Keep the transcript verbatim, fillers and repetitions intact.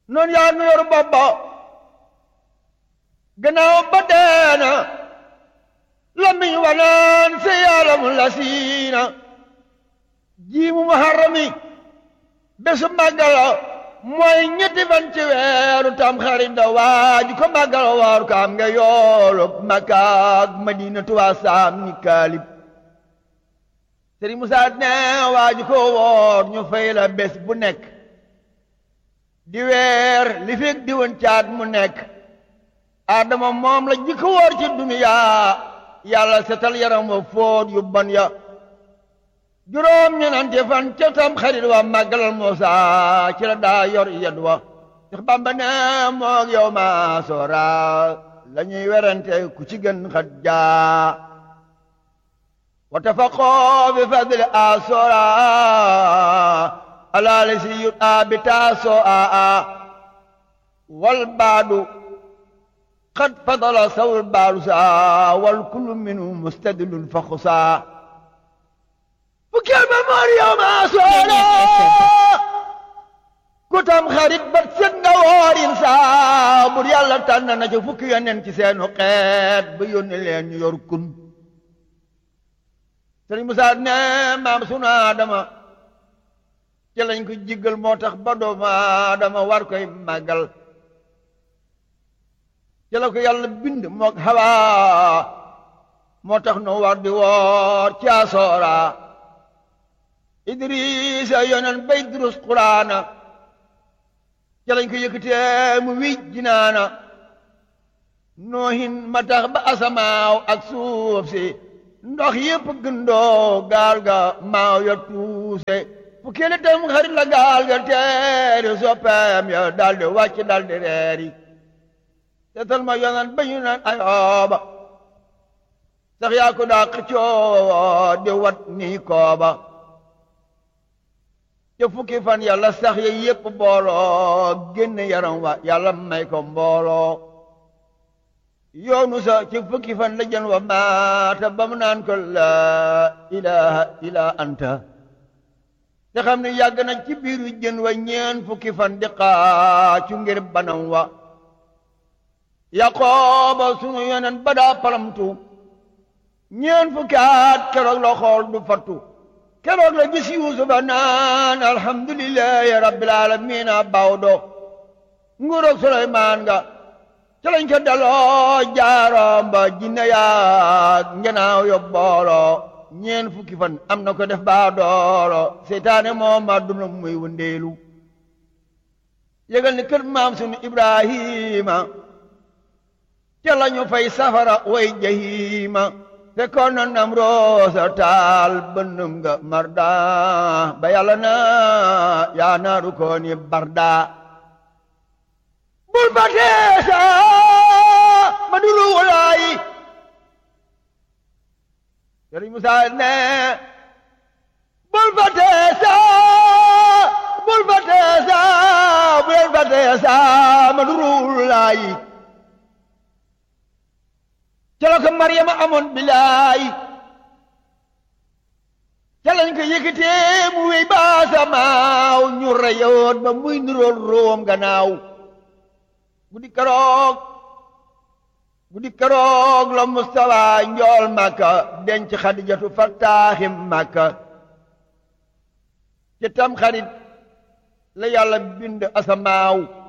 noonu yaa nu yor bopp ba gannaaw ba deena lamiñ wanaan si yaalamu la siina jiimu muharrami bésu màggala mooy ñetti fan ci weeru tam xarit da waaju ko màggala waaru ko am nga yoolu Makka ak Madinatu waa saam ni kaalib Sëriñ Musaa ne waaju ko woor ñu fay la bés bu nekk di weer li fekk di woon caat mu nekk Adama moom la jikko woor ci duniyaa yàlla setal yaram wa fóot yu bon ya juróom ñenante fan ca tam xarit wa màggalal Muusaa ci la daa yor yed wa Seex Bamba ne moog yow ma soora la ñuy werante ku ci gën xat jaa wa tafaqoo bi fadli a soora alaali si yut a bi taasoo a a wal baadu qad fadala sawul baadu saa wal kullu minhu mustadilun fa xusaa fukkeel ba moor yow ma soora ku tam xarit bat set nga woorin saa bur yàlla tànn na ca fukki yonent ci seenu xeet ba yónni leen ñu yor kun Sëriñ Musaa ne maam sunu Adama ci lañ ko jiggal moo tax ba doomu Adama war koy màggal ci la ko yàlla bind mook Hawa moo tax nu war di woor ci asoora Idrisa yonen bay durus Quraana ci lañ ko yëkkatee mu wij jinaana noohin ma tax ba asamaaw ak suuf si ndox yépp gëndoo gaal ga maaw ya tuuse fukki li tam xarit la gaal ga teeri soppeem ya daldi wàcc daldi reeri seetal ma yonen ba ñu naan Ayooba sax yaa ko daa xëccoo di wat nii kooba te fukki fan yàlla sax ya yépp booloo génn yaram wa yàlla may ko mbooloo yoonu sa ci fukki fan la jën wa maata ba mu naan ko laa ilaha illa anta te xam ne yàgg na ci biiru jën wa ñeen fukki fan di xaacu ngir banam wa Yaqooba sunu yonen ba daa palamtu ñeen fukki at keroog la xool du fattu keroog la gis Yuusufa naan alhamdulillahi rabbil alamina bawdo nguuroog Suleymaan nga ca lañ ko daloo jaaroom ba jinne yaag ngenaaw yo booloo ñeen fukki fan am na ko def baa dooro seytaane moom ma duna muy wëndeelu yëgal ni kër maam sunu Ibrahima ca lañu fay safara way jahima te kon na nam roosa taal bënnëm nga marda ba yàlla na yaa naaru kooni barda bul ba teesa ma dulu walaayi Sëriñ Musaa ne bul ba teesa bul ba teesa bul ba teesa ma dulu walaayi ca la ko Maryama amoon bilaay ca lañ ko yëkkatee mu wéy baasamaaw ñu reyoon ba muy nirool room gannaaw guddi keroog guddi keroog la Mustafa njool Makka denc Xadijatu fattaaxi Makka ci tam xarit la yàlla bind asamaaw